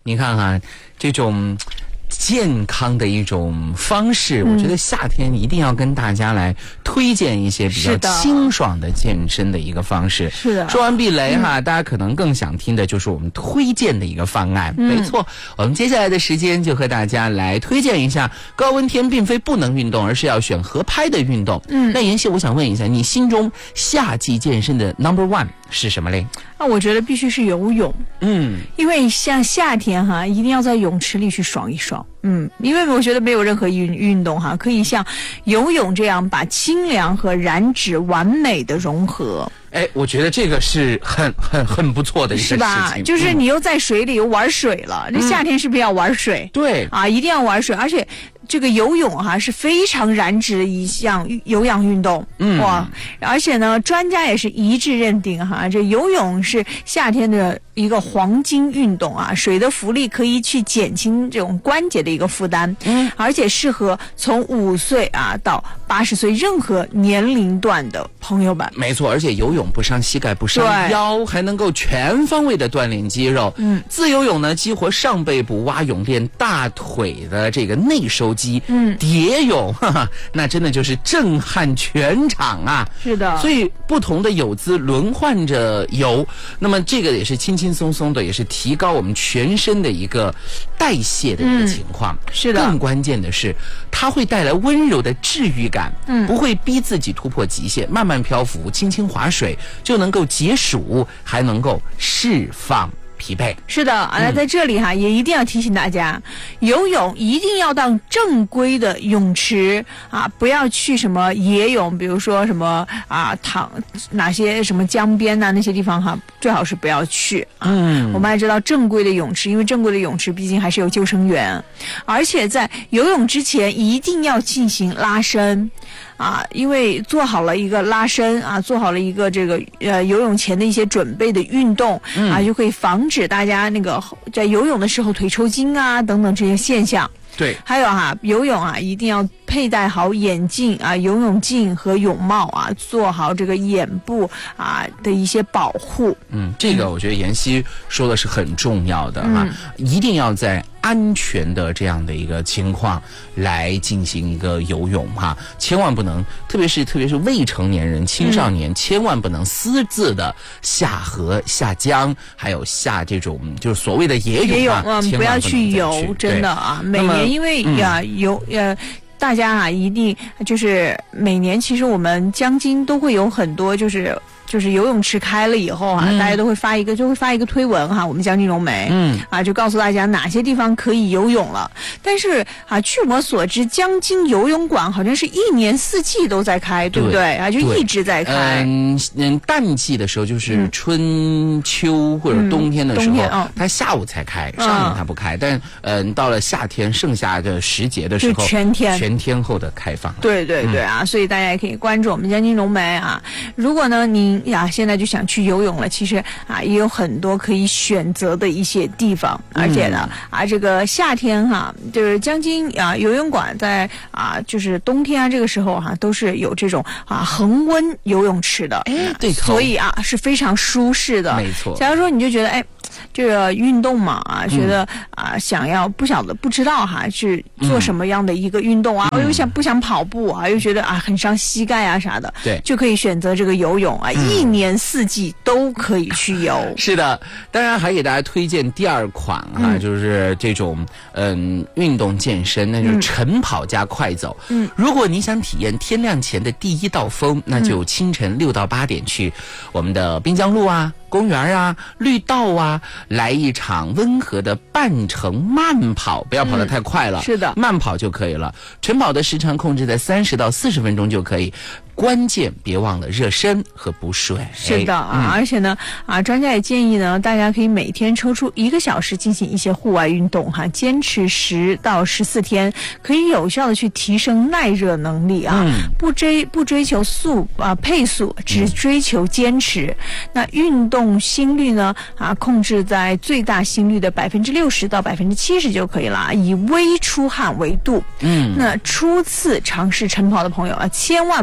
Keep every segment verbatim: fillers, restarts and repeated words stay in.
你看看这种健康的一种方式， 嗯、 我觉得夏天一定要跟大家来推荐一些比较清爽的健身的一个方式。 是的。 说完避雷哈、嗯，大家可能更想听的就是我们推荐的一个方案。嗯、没错，我们接下来的时间就和大家来推荐一下，高温天并非不能运动，而是要选合拍的运动。嗯，那妍希，我想问一下，你心中夏季健身的 number one 是什么嘞？ 那我觉得必须是游泳。 嗯， 因为像夏天哈，一定要在泳池里去爽一爽。嗯，因为我觉得没有任何运运动哈，可以像游泳这样把清凉和燃脂完美的融合。 哎，我觉得这个是很很很不错的一个事情， 是吧？就是你又在水里又玩水了，这、嗯、夏天是不是要玩水？ 对啊，一定要玩水，而且这个游泳哈、啊、是非常燃脂的一项有氧运动。嗯，哇，而且呢，专家也是一致认定哈，这游泳是夏天的一个黄金运动啊，水的浮力可以去减轻这种关节的一个负担，嗯，而且适合从五岁啊到八十岁任何年龄段的朋友们。 没错，而且游泳不伤膝盖，不伤腰，还能够全方位的锻炼肌肉。嗯，自由泳呢，激活上背部蛙泳，练大腿的这个内收肌。嗯，蝶泳，哈哈，那真的就是震撼全场啊！ 是的， 所以不同的泳姿轮换着游，那么这个也是轻轻松松的，也是提高我们全身的一个代谢的一个情况。 嗯、是的， 更关键的是，它会带来温柔的治愈感，嗯，不会逼自己突破极限，慢慢漂浮，轻轻划水就能够解暑，还能够释放疲惫。 是的啊，那在这里哈、嗯、也一定要提醒大家，游泳一定要到正规的泳池啊，不要去什么野泳，比如说什么啊躺哪些什么江边呐、啊、那些地方哈，最好是不要去啊。嗯，我们还知道正规的泳池，因为正规的泳池毕竟还是有救生员，而且在游泳之前一定要进行拉伸。啊，因为做好了一个拉伸啊，做好了一个这个呃游泳前的一些准备的运动、嗯、啊，就可以防止大家那个在游泳的时候腿抽筋啊等等这些现象。 对， 还有哈、啊，游泳啊一定要佩戴好眼镜啊、游泳镜和泳帽啊，做好这个眼部啊的一些保护。 嗯，这个我觉得妍希说的是很重要的哈、嗯，一定要在安全的这样的一个情况来进行一个游泳哈，千万不能，特别是特别是未成年人、青少年，嗯、千万不能私自的下河、下江，还有下这种就是所谓的野泳啊， 嗯，不要去游，真的啊，每年因为呀、嗯、游呃。大家啊，一定就是每年，其实我们江津都会有很多，就是就是游泳池开了以后啊，嗯、大家都会发一个，就会发一个推文哈，我们江津融媒，嗯啊，就告诉大家哪些地方可以游泳了。但是啊，据我所知，江津游泳馆好像是一年四季都在开，对不对啊？就一直在开。 嗯嗯，淡季的时候就是春秋或者冬天的时候，嗯哦、它下午才开，上午它不开。嗯、但嗯，到了夏天盛夏的时节的时候， 就全天全天候的开放。 对对对啊，嗯、所以大家也可以关注我们江津融媒啊。如果呢您呀现在就想去游泳了，其实啊也有很多可以选择的一些地方，而且呢、嗯、啊这个夏天哈、啊，就是江津啊游泳馆在啊就是冬天啊这个时候哈、啊、都是有这种啊恒温游泳池的， 哎对， 所以啊是非常舒适的。 没错。 假如说你就觉得哎这个运动嘛啊，觉得、嗯、啊想要不晓得不知道哈是做什么样的一个运动啊，我、嗯、又想不想跑步啊，又觉得啊很伤膝盖啊啥的， 对， 就可以选择这个游泳啊，嗯、一年四季都可以去游。 是的，当然还给大家推荐第二款哈、啊嗯，就是这种嗯运动健身，那就是晨跑加快走。嗯，如果你想体验天亮前的第一道风，那就清晨六到八点去我们的滨江路啊、公园啊、绿道啊，来一场温和的半程慢跑，不要跑得太快了、嗯、 是的， 慢跑就可以了。晨跑的时长控制在三十到四十分钟就可以，关键别忘了热身和补水。 是的啊、嗯，而且呢啊，专家也建议呢，大家可以每天抽出一个小时进行一些户外运动哈，坚持十到十四天，可以有效的去提升耐热能力啊。嗯、不追不追求速啊配速，只追求坚持。嗯、那运动心率呢啊，控制在最大心率的百分之六十到百分之七十就可以了，以微出汗为度。嗯，那初次尝试晨跑的朋友啊，千万不要去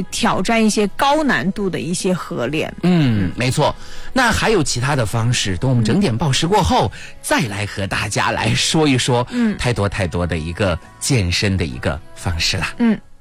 去挑战一些高难度的一些合练。 嗯，没错。那还有其他的方式，等我们整点报时过后，嗯、再来和大家来说一说，嗯，太多太多的一个健身的一个方式了。 嗯。